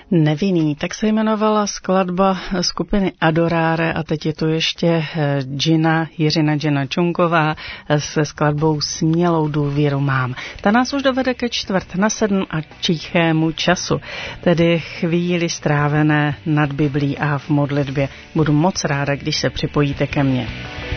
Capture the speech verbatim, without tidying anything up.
Nevinný, tak se jmenovala skladba skupiny Adoráre a teď je to ještě Gina, Jiřina Gina Čunková se skladbou Smělou důvěru mám. Ta nás už dovede ke čtvrt na sedm a čichému času, tedy chvíli strávené nad Biblí a v modlitbě. Budu moc ráda, když se připojíte ke mně.